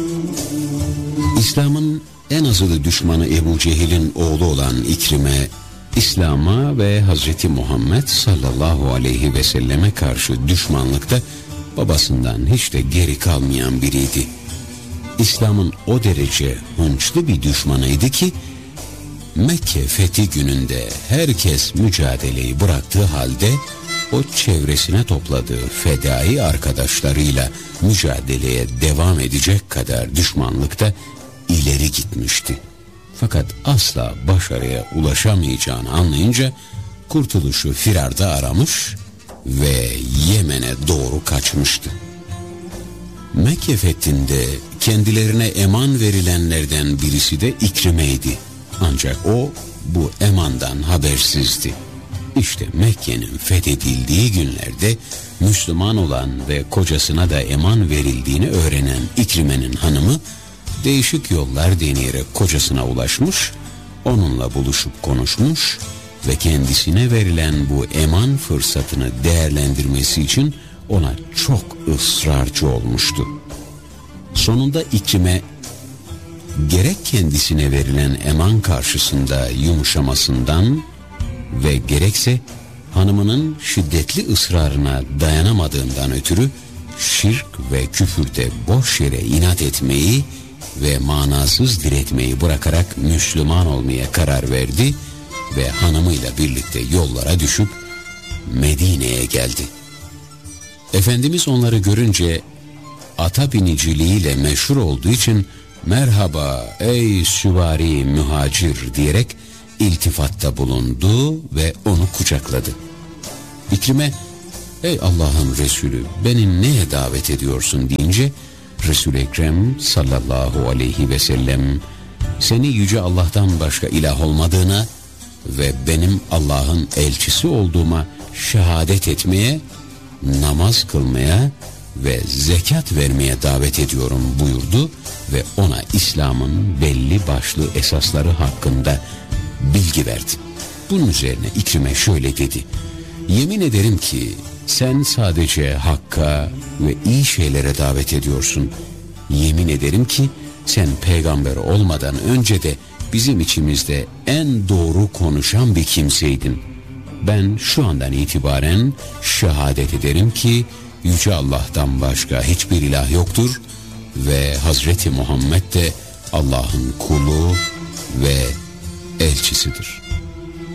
İslam'ın en azılı düşmanı Ebu Cehil'in oğlu olan İkrime, İslam'a ve Hazreti Muhammed sallallahu aleyhi ve selleme karşı düşmanlıkta babasından hiç de geri kalmayan biriydi. İslam'ın o derece hınçlı bir düşmanıydı ki, Mekke fethi gününde herkes mücadeleyi bıraktığı halde o çevresine topladığı fedai arkadaşlarıyla mücadeleye devam edecek kadar düşmanlıkta ileri gitmişti. Fakat asla başarıya ulaşamayacağını anlayınca kurtuluşu firarda aramış ve Yemen'e doğru kaçmıştı. Mekke fethinde kendilerine eman verilenlerden birisi de İkrime'ydi. Ancak o bu emandan habersizdi. İşte Mekke'nin fethedildiği günlerde Müslüman olan ve kocasına da eman verildiğini öğrenen İkrime'nin hanımı değişik yollar deneyerek kocasına ulaşmış, onunla buluşup konuşmuş ve kendisine verilen bu eman fırsatını değerlendirmesi için ona çok ısrarcı olmuştu. Sonunda İkrime gerek kendisine verilen eman karşısında yumuşamasından ve gerekse hanımının şiddetli ısrarına dayanamadığından ötürü şirk ve küfürde boş yere inat etmeyi ve manasız diretmeyi bırakarak Müslüman olmaya karar verdi ve hanımıyla birlikte yollara düşüp Medine'ye geldi. Efendimiz onları görünce ata biniciliğiyle meşhur olduğu için "Merhaba ey süvari mühacir" diyerek iltifatta bulundu ve onu kucakladı. İkrime, "Ey Allah'ın Resulü, beni neye davet ediyorsun?" deyince Resul-i Ekrem sallallahu aleyhi ve sellem seni yüce Allah'tan başka ilah olmadığına ve benim Allah'ın elçisi olduğuma şehadet etmeye, namaz kılmaya ve zekat vermeye davet ediyorum buyurdu ve ona İslam'ın belli başlı esasları hakkında bilgi verdi. Bunun üzerine İkrime şöyle dedi: "Yemin ederim ki sen sadece hakka ve iyi şeylere davet ediyorsun. Yemin ederim ki sen peygamber olmadan önce de bizim içimizde en doğru konuşan bir kimseydin. Ben şu andan itibaren şehadet ederim ki Yüce Allah'tan başka hiçbir ilah yoktur ve Hazreti Muhammed de Allah'ın kulu ve elçisidir."